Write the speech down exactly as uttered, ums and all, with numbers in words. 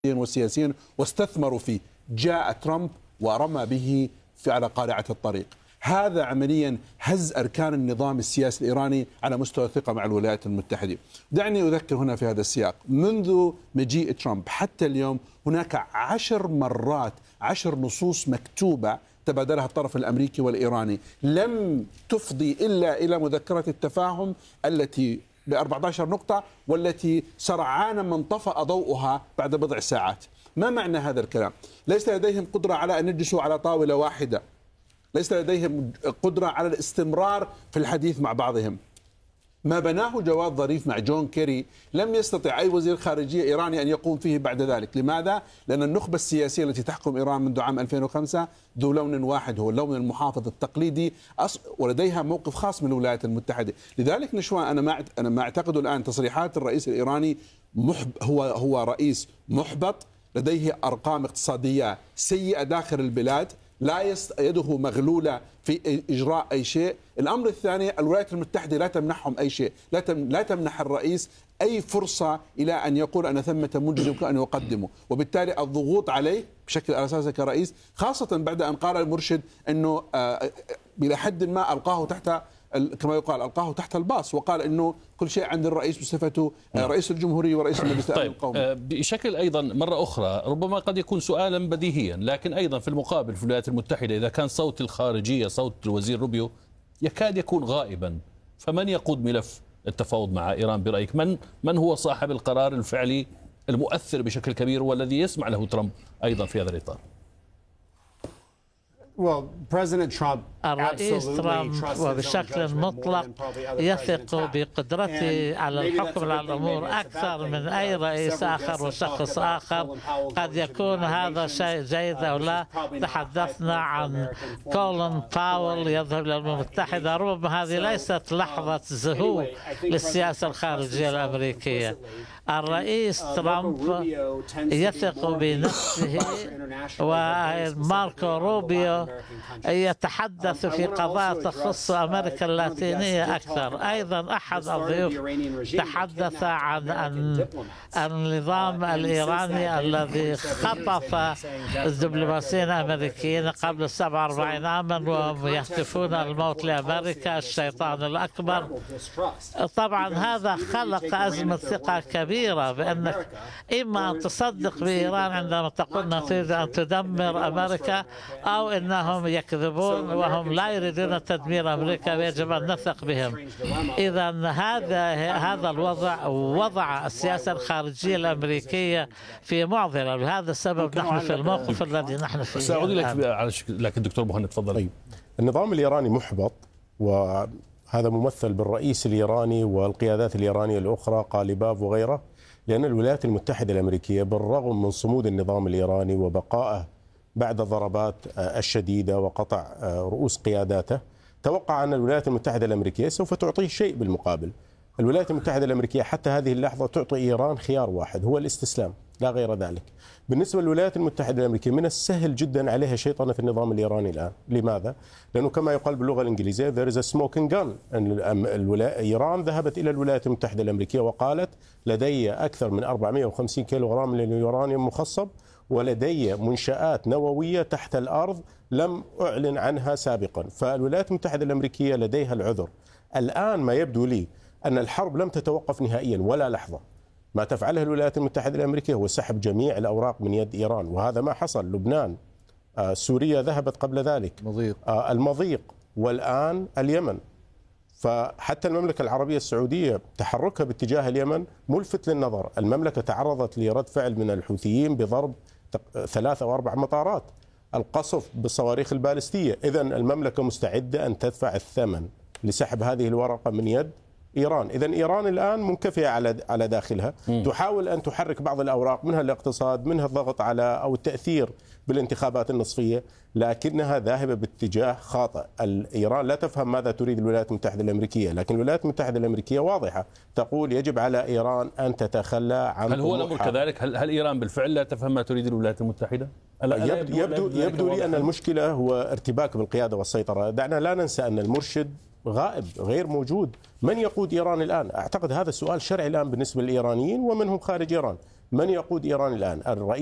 والسياسيين واستثمروا فيه. جاء ترامب ورمى به في على قارعة الطريق. هذا عمليا هز أركان النظام السياسي الإيراني على مستوى الثقة مع الولايات المتحدة. دعني أذكر هنا في هذا السياق، منذ مجيء ترامب حتى اليوم هناك عشر مرات عشر نصوص مكتوبة تبادلها الطرف الأمريكي والإيراني لم تفضي إلا إلى مذكرة التفاهم التي ب أربعة عشر نقطة، والتي سرعان ما انطفأ ضوءها بعد بضع ساعات. ما معنى هذا الكلام؟ ليس لديهم قدرة على أن يجلسوا على طاولة واحدة، ليس لديهم قدرة على الاستمرار في الحديث مع بعضهم. ما بناه جواد ظريف مع جون كيري لم يستطع أي وزير خارجية إيراني أن يقوم فيه بعد ذلك. لماذا؟ لأن النخبة السياسية التي تحكم إيران منذ عام ألفين وخمسة ذو لون واحد، هو اللون المحافظ التقليدي، ولديها موقف خاص من الولايات المتحدة. لذلك نشوان أنا ما أنا ما أعتقد الآن تصريحات الرئيس الإيراني محب هو هو رئيس محبط، لديه أرقام اقتصادية سيئة داخل البلاد، لا يست... يده مغلولة في إجراء أي شيء. الأمر الثاني، الولايات المتحدة لا تمنحهم أي شيء، لا, تم... لا تمنح الرئيس أي فرصة إلى أن يقول أن ثمة منجز يمكن أن يقدمه، وبالتالي الضغوط عليه بشكل أساسي كرئيس، خاصة بعد أن قال المرشد أنه آه إلى حد ما ألقاه تحت كما يقال ألقاه تحت الباص، وقال أنه كل شيء عند الرئيس بصفته رئيس الجمهورية ورئيس المجلس الأمن القومي. بشكل أيضا مرة أخرى ربما قد يكون سؤالا بديهيا، لكن أيضا في المقابل في الولايات المتحدة إذا كان صوت الخارجية صوت الوزير روبيو يكاد يكون غائبا، فمن يقود ملف التفاوض مع إيران برأيك؟ من من هو صاحب القرار الفعلي المؤثر بشكل كبير والذي يسمع له ترامب أيضا في هذا الإطار؟ الرئيس ترامب وبشكل مطلق يثق بقدرته على الحكم على الأمور أكثر من أي رئيس آخر وشخص آخر. قد يكون هذا شيء جيد أو لا. تحدثنا عن كولين باول يذهب للأمم المتحدة، ربما هذه ليست لحظة زهو للسياسة الخارجية الأمريكية. الرئيس ترامب يثق بنفسه، وماركو روبيو يتحدث في قضايا تخص أمريكا اللاتينية أكثر. أيضا أحد الضيوف تحدث عن النظام الإيراني الذي خطف الدبلوماسيين الأمريكيين قبل سبعة وأربعين عاما وهم يهتفون الموت لأمريكا الشيطان الأكبر. طبعا هذا خلق أزمة ثقة كبيرة، بأنك إما أن تصدق بإيران عندما تقول نريد أن تدمر أمريكا، أو إنهم يكذبون وهم لا يريدون تدمير أمريكا ويجب أن نثق بهم. إذا هذا هذا الوضع وضع السياسة الخارجية الأمريكية في معضلة، لهذا السبب نحن في الموقف الذي نحن فيه. سأعود لك لكن دكتور مهند تفضل. طيب. النظام الإيراني محبط، وهذا ممثل بالرئيس الإيراني والقيادات الإيرانية الأخرى قاليباف وغيره، لأن الولايات المتحدة الأمريكية بالرغم من صمود النظام الإيراني وبقائه بعد الضربات الشديدة وقطع رؤوس قياداته، توقع أن الولايات المتحدة الأمريكية سوف تعطيه شيء بالمقابل. الولايات المتحدة الأمريكية حتى هذه اللحظة تعطي إيران خيار واحد، هو الاستسلام، لا غير ذلك. بالنسبة للولايات المتحدة الأمريكية من السهل جدا عليها شيطنة في النظام الإيراني الآن. لماذا؟ لأنه كما يقال باللغة الإنجليزية there is a smoking gun. إيران ذهبت إلى الولايات المتحدة الأمريكية وقالت لدي أكثر من أربعمئة وخمسين كيلو غرام من اليورانيوم مخصب، ولدي منشآت نووية تحت الأرض لم أعلن عنها سابقا. فالولايات المتحدة الأمريكية لديها العذر. الآن ما يبدو لي أن الحرب لم تتوقف نهائيا ولا لحظة. ما تفعله الولايات المتحدة الأمريكية هو سحب جميع الأوراق من يد إيران، وهذا ما حصل. لبنان، آه، سوريا ذهبت قبل ذلك، مضيق. آه، المضيق، والآن اليمن. فحتى المملكة العربية السعودية تحركها باتجاه اليمن ملفت للنظر. المملكة تعرضت لرد فعل من الحوثيين بضرب ثلاث أو أربع مطارات، القصف بالصواريخ البالستية. إذن المملكة مستعدة أن تدفع الثمن لسحب هذه الورقة من يد إيران. إذن إيران الآن منكفئة على على داخلها، م. تحاول أن تحرك بعض الأوراق، منها الاقتصاد، منها الضغط على أو التأثير بالانتخابات النصفية، لكنها ذاهبة باتجاه خاطئ. إيران لا تفهم ماذا تريد الولايات المتحدة الأمريكية، لكن الولايات المتحدة الأمريكية واضحة، تقول يجب على إيران أن تتخلى عن. هل هو الأمر كذلك؟ هل, هل إيران بالفعل لا تفهم ما تريد الولايات المتحدة؟ يبدو, يبدو, يبدو لي أن المشكلة هو ارتباك بالقيادة والسيطرة. دعنا لا ننسى أن المرشد غائب غير موجود. من يقود إيران الآن؟ أعتقد هذا السؤال شرعي الآن بالنسبة للإيرانيين ومنهم خارج إيران. من يقود إيران الآن؟ الرئيس